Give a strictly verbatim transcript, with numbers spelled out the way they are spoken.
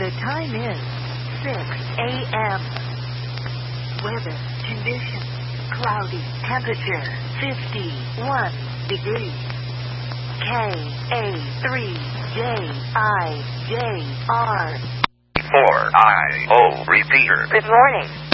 The time is six a.m. Weather conditions, cloudy, temperature fifty-one degrees. K A three J I J R. four I O repeater. Good morning.